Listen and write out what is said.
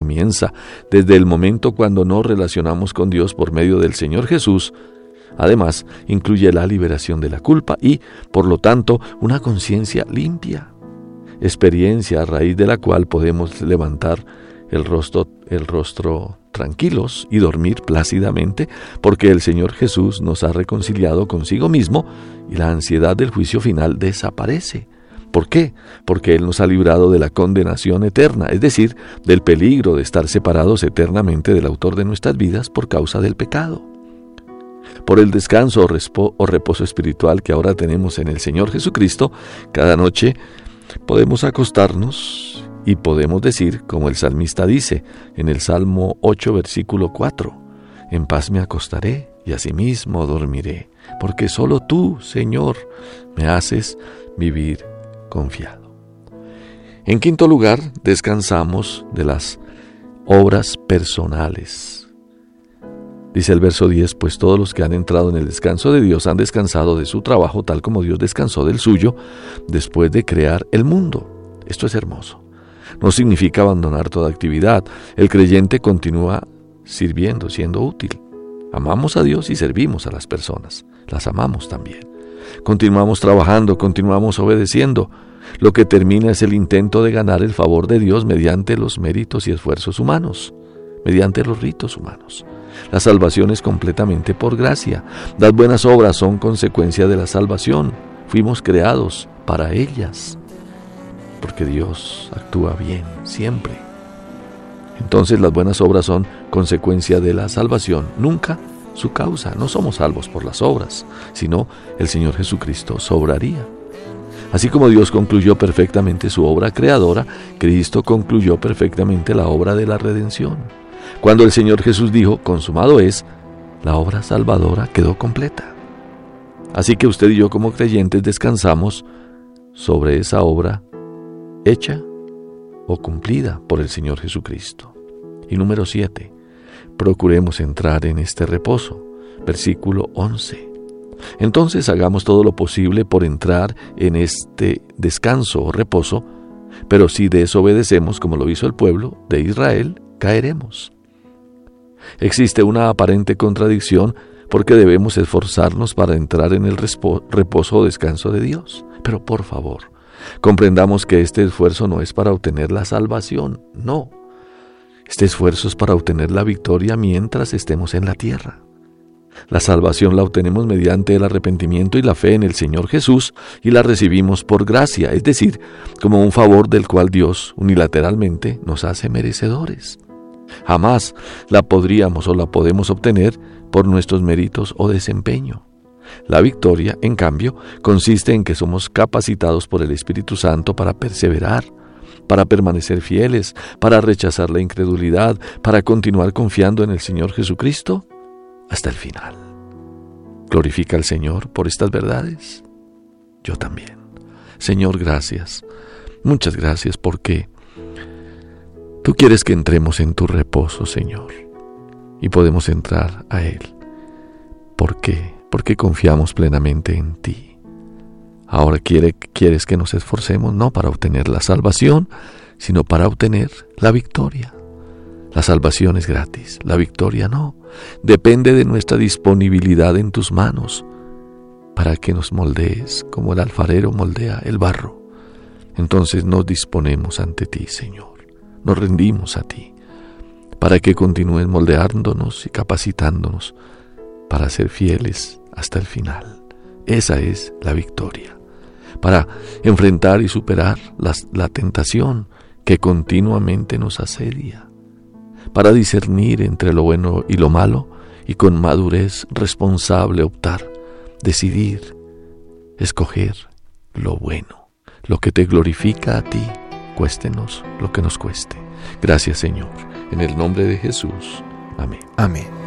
comienza desde el momento cuando nos relacionamos con Dios por medio del Señor Jesús. Además, incluye la liberación de la culpa y, por lo tanto, una conciencia limpia, experiencia a raíz de la cual podemos levantar el rostro tranquilos y dormir plácidamente, porque el Señor Jesús nos ha reconciliado consigo mismo y la ansiedad del juicio final desaparece. ¿Por qué? Porque Él nos ha librado de la condenación eterna, es decir, del peligro de estar separados eternamente del autor de nuestras vidas por causa del pecado. Por el descanso o reposo espiritual que ahora tenemos en el Señor Jesucristo, cada noche podemos acostarnos y podemos decir, como el salmista dice en el Salmo 8, versículo 4, «En paz me acostaré y asimismo dormiré, porque solo tú, Señor, me haces vivir confiado». En quinto lugar, descansamos de las obras personales. Dice el verso 10, «Pues todos los que han entrado en el descanso de Dios han descansado de su trabajo, tal como Dios descansó del suyo después de crear el mundo». Esto es hermoso. No significa abandonar toda actividad. El creyente continúa sirviendo, siendo útil. Amamos a Dios y servimos a las personas. Las amamos también. Continuamos trabajando, continuamos obedeciendo. Lo que termina es el intento de ganar el favor de Dios mediante los méritos y esfuerzos humanos, mediante los ritos humanos. La salvación es completamente por gracia. Las buenas obras son consecuencia de la salvación. Fuimos creados para ellas, porque Dios actúa bien siempre. Entonces las buenas obras son consecuencia de la salvación, nunca su causa. No somos salvos por las obras, sino el Señor Jesucristo sobraría. Así como Dios concluyó perfectamente su obra creadora, Cristo concluyó perfectamente la obra de la redención. Cuando el Señor Jesús dijo, consumado es, la obra salvadora quedó completa. Así que usted y yo como creyentes descansamos sobre esa obra hecha o cumplida por el Señor Jesucristo. Y número 7, procuremos entrar en este reposo. Versículo 11. Entonces hagamos todo lo posible por entrar en este descanso o reposo, pero si desobedecemos como lo hizo el pueblo de Israel, caeremos. Existe una aparente contradicción porque debemos esforzarnos para entrar en el reposo o descanso de Dios. Pero por favor, comprendamos que este esfuerzo no es para obtener la salvación, no. Este esfuerzo es para obtener la victoria mientras estemos en la tierra. La salvación la obtenemos mediante el arrepentimiento y la fe en el Señor Jesús y la recibimos por gracia, es decir, como un favor del cual Dios unilateralmente nos hace merecedores. Jamás la podríamos o la podemos obtener por nuestros méritos o desempeño. La victoria, en cambio, consiste en que somos capacitados por el Espíritu Santo para perseverar, para permanecer fieles, para rechazar la incredulidad, para continuar confiando en el Señor Jesucristo hasta el final. ¿Glorifica al Señor por estas verdades? Yo también. Señor, gracias. Muchas gracias porque Tú quieres que entremos en tu reposo, Señor, y podemos entrar a Él. ¿Por qué? Porque confiamos plenamente en Ti. Ahora quieres que nos esforcemos no para obtener la salvación, sino para obtener la victoria. La salvación es gratis, la victoria no. Depende de nuestra disponibilidad en tus manos para que nos moldees como el alfarero moldea el barro. Entonces nos disponemos ante ti, Señor. Nos rendimos a ti para que continúes moldeándonos y capacitándonos para ser fieles hasta el final. Esa es la victoria. Para enfrentar y superar la tentación que continuamente nos asedia. Para discernir entre lo bueno y lo malo y con madurez responsable optar, decidir, escoger lo bueno, lo que te glorifica a ti, cuéstenos lo que nos cueste. Gracias, Señor. En el nombre de Jesús. Amén. Amén.